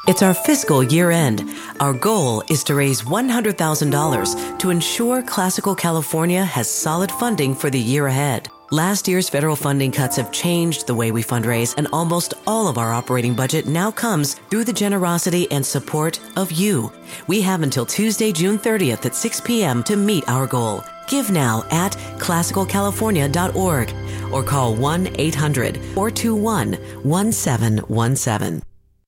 It's our fiscal year end. Our goal is to raise $100,000 to ensure Classical California has solid funding for the year ahead. Last year's federal funding cuts have changed the way we fundraise, and almost all of our operating budget now comes through the generosity and support of you. We have until Tuesday, June 30th at 6 p.m. to meet our goal. Give now at classicalcalifornia.org or call 1-800-421-1717.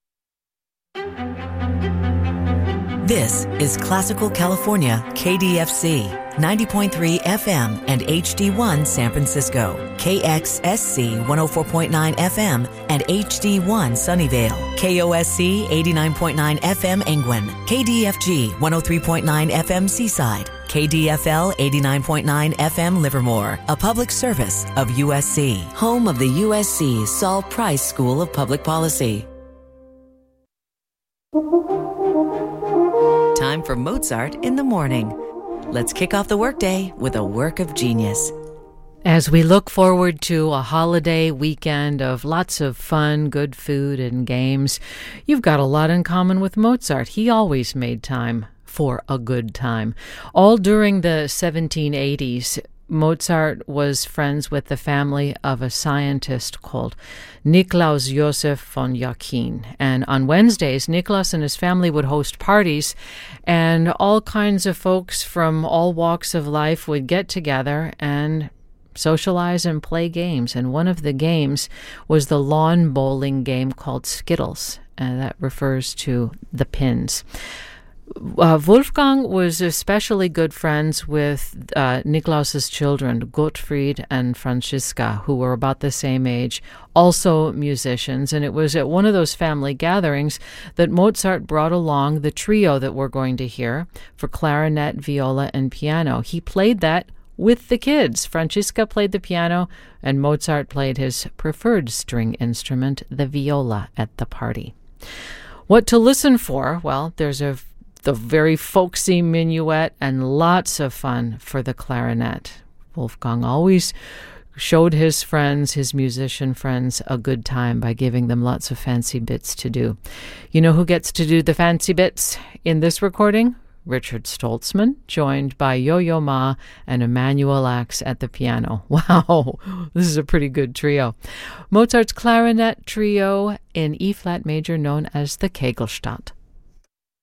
This is Classical California, KDFC, 90.3 FM and HD1 San Francisco, KXSC 104.9 FM and HD1 Sunnyvale, KOSC 89.9 FM Angwin, KDFG 103.9 FM Seaside, KDFL 89.9 FM Livermore, a public service of USC, home of the USC Saul Price School of Public Policy. Time for Mozart in the morning. Let's kick off the workday with a work of genius. As we look forward to a holiday weekend of lots of fun, good food, and games, you've got a lot in common with Mozart. He always made time for a good time. All during the 1780s, Mozart was friends with the family of a scientist called Niklaus Joseph von Jacquin. And on Wednesdays, Niklaus and his family would host parties, and all kinds of folks from all walks of life would get together and socialize and play games. And one of the games was the lawn bowling game called Skittles, and that refers to the pins. Wolfgang was especially good friends with Niklaus's children, Gottfried and Franziska, who were about the same age, also musicians. And it was at one of those family gatherings that Mozart brought along the trio that we're going to hear for clarinet, viola, and piano. He played that with the kids. Franziska played the piano, and Mozart played his preferred string instrument, the viola, at the party. What to listen for? Well, there's the very folksy minuet and lots of fun for the clarinet. Wolfgang always showed his friends, his musician friends, a good time by giving them lots of fancy bits to do. You know who gets to do the fancy bits in this recording? Richard Stoltzman, joined by Yo-Yo Ma and Emanuel Ax at the piano. Wow, this is a pretty good trio. Mozart's clarinet trio in E-flat major, known as the Kegelstatt.